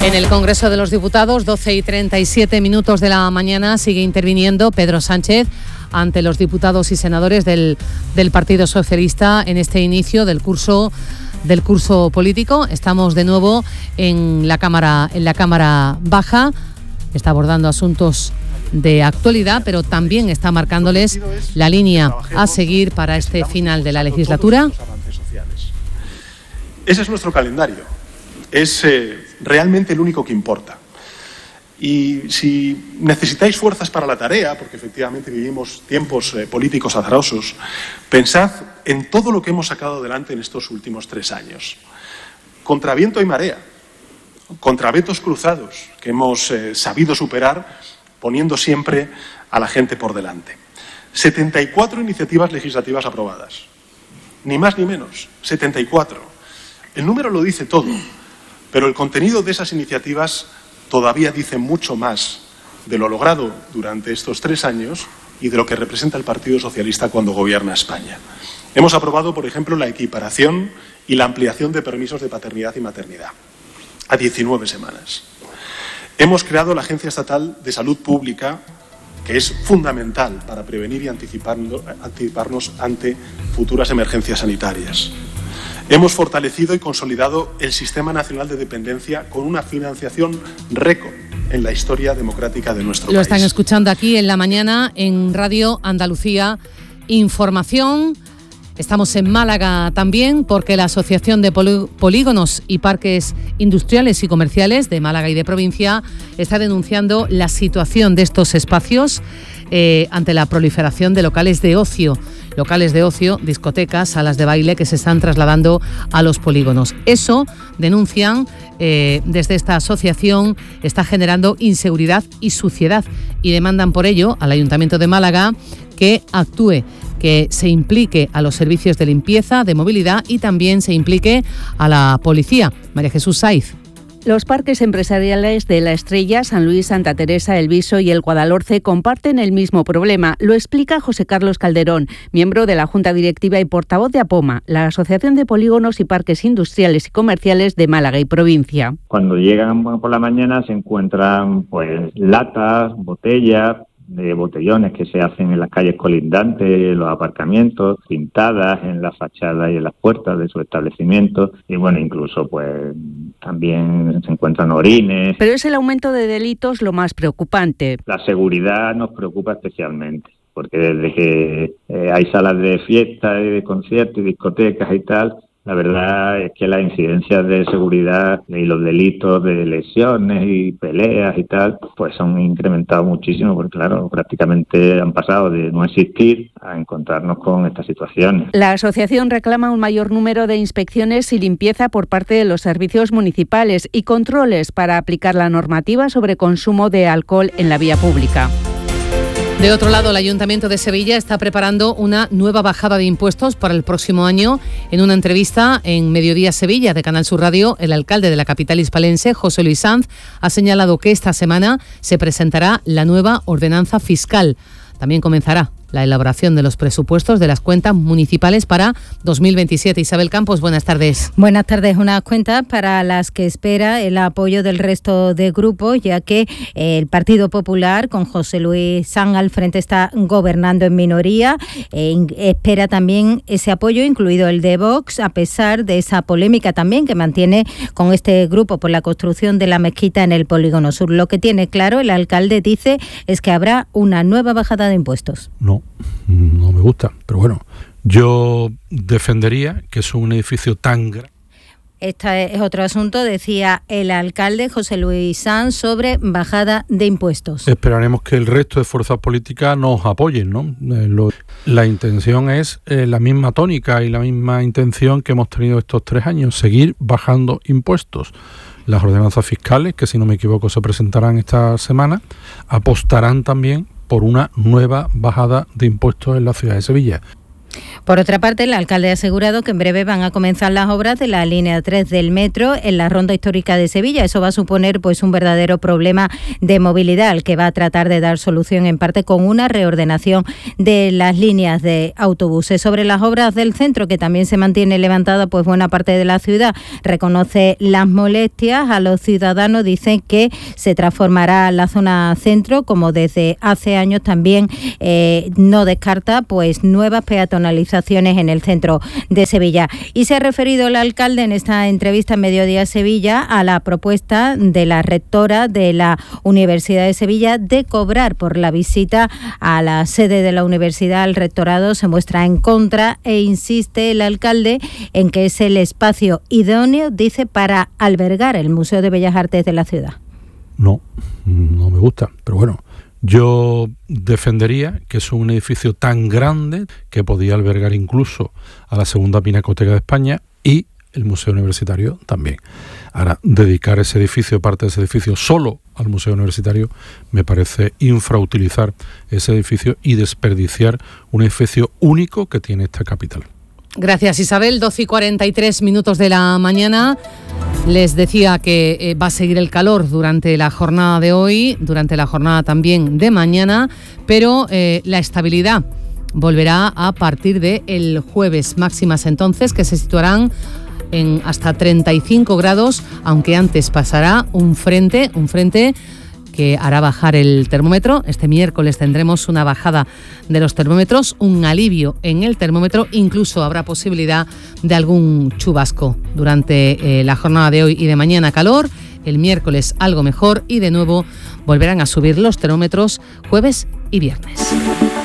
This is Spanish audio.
En el Congreso de los Diputados, 12:37 de la mañana, sigue interviniendo Pedro Sánchez ante los diputados y senadores del Partido Socialista en este inicio del curso político. Estamos de nuevo en la Cámara Baja. Está abordando asuntos de actualidad, pero también está marcándoles la línea a seguir para este final de la legislatura. Ese es nuestro calendario. Es realmente el único que importa. Y si necesitáis fuerzas para la tarea, porque efectivamente vivimos tiempos políticos azarosos, pensad en todo lo que hemos sacado adelante en estos últimos 3 años. Contra viento y marea, contra vetos cruzados que hemos sabido superar poniendo siempre a la gente por delante. 74 iniciativas legislativas aprobadas. Ni más ni menos, 74. El número lo dice todo, pero el contenido de esas iniciativas todavía dice mucho más de lo logrado durante estos 3 años y de lo que representa el Partido Socialista cuando gobierna España. Hemos aprobado, por ejemplo, la equiparación y la ampliación de permisos de paternidad y maternidad a 19 semanas. Hemos creado la Agencia Estatal de Salud Pública, que es fundamental para prevenir y anticiparnos ante futuras emergencias sanitarias. Hemos fortalecido y consolidado el Sistema Nacional de Dependencia con una financiación récord en la historia democrática de nuestro país. Lo están escuchando aquí en la mañana en Radio Andalucía Información. Estamos en Málaga también porque la Asociación de Polígonos y Parques Industriales y Comerciales de Málaga y de provincia está denunciando la situación de estos espacios ante la proliferación de locales de ocio, discotecas, salas de baile que se están trasladando a los polígonos. Eso, denuncian desde esta asociación, está generando inseguridad y suciedad y demandan por ello al Ayuntamiento de Málaga que actúe, que se implique a los servicios de limpieza, de movilidad y también se implique a la policía. María Jesús Saiz. Los parques empresariales de La Estrella, San Luis, Santa Teresa, El Viso y el Guadalhorce comparten el mismo problema. Lo explica José Carlos Calderón, miembro de la Junta Directiva y portavoz de APOMA, la Asociación de Polígonos y Parques Industriales y Comerciales de Málaga y provincia. Cuando llegan por la mañana se encuentran latas, botellas, de botellones que se hacen en las calles colindantes, los aparcamientos, pintadas en las fachadas y en las puertas de sus establecimientos y incluso también se encuentran orines. Pero es el aumento de delitos lo más preocupante. La seguridad nos preocupa especialmente, porque desde que hay salas de fiesta y de conciertos y discotecas y tal, la verdad es que las incidencias de seguridad y los delitos de lesiones y peleas y tal, se han incrementado muchísimo, porque claro, prácticamente han pasado de no existir a encontrarnos con estas situaciones. La asociación reclama un mayor número de inspecciones y limpieza por parte de los servicios municipales y controles para aplicar la normativa sobre consumo de alcohol en la vía pública. De otro lado, el Ayuntamiento de Sevilla está preparando una nueva bajada de impuestos para el próximo año. En una entrevista en Mediodía Sevilla de Canal Sur Radio, el alcalde de la capital hispalense, José Luis Sanz, ha señalado que esta semana se presentará la nueva ordenanza fiscal. También comenzará la elaboración de los presupuestos de las cuentas municipales para 2027. Isabel Campos, buenas tardes. Buenas tardes. Unas cuentas para las que espera el apoyo del resto de grupos, ya que el Partido Popular, con José Luis Sanz al frente, está gobernando en minoría. Espera también ese apoyo, incluido el de Vox, a pesar de esa polémica también que mantiene con este grupo por la construcción de la mezquita en el Polígono Sur. Lo que tiene claro el alcalde, dice, es que habrá una nueva bajada de impuestos. No me gusta, pero bueno, yo defendería que es un edificio tan grande. Este es otro asunto, decía el alcalde José Luis Sanz, sobre bajada de impuestos. Esperaremos que el resto de fuerzas políticas nos apoyen, ¿no? La intención es la misma tónica y la misma intención que hemos tenido estos 3 años, seguir bajando impuestos. Las ordenanzas fiscales, que si no me equivoco se presentarán esta semana, apostarán también por una nueva bajada de impuestos en la ciudad de Sevilla. Por otra parte, el alcalde ha asegurado que en breve van a comenzar las obras de la línea 3 del metro en la ronda histórica de Sevilla. Eso va a suponer pues un verdadero problema de movilidad al que va a tratar de dar solución en parte con una reordenación de las líneas de autobuses. Sobre las obras del centro, que también se mantiene levantada pues buena parte de la ciudad, reconoce las molestias a los ciudadanos, dice que se transformará la zona centro, como desde hace años también no descarta pues nuevas peatonalizaciones en el centro de Sevilla. Y se ha referido el alcalde en esta entrevista en Mediodía Sevilla a la propuesta de la rectora de la Universidad de Sevilla de cobrar por la visita a la sede de la universidad. El rectorado se muestra en contra e insiste el alcalde en que es el espacio idóneo, dice, para albergar el Museo de Bellas Artes de la ciudad. No me gusta, pero bueno. Yo defendería que es un edificio tan grande que podía albergar incluso a la segunda Pinacoteca de España y el Museo Universitario también. Ahora, dedicar ese edificio, parte de ese edificio, solo al Museo Universitario, me parece infrautilizar ese edificio y desperdiciar un edificio único que tiene esta capital. Gracias, Isabel. 12:43 de la mañana. Les decía que va a seguir el calor durante la jornada de hoy, durante la jornada también de mañana, pero la estabilidad volverá a partir del jueves. Máximas entonces que se situarán en hasta 35 grados, aunque antes pasará un frente que hará bajar el termómetro. Este miércoles tendremos una bajada de los termómetros, un alivio en el termómetro, incluso habrá posibilidad de algún chubasco durante la jornada de hoy y de mañana. Calor, el miércoles algo mejor y de nuevo volverán a subir los termómetros jueves y viernes.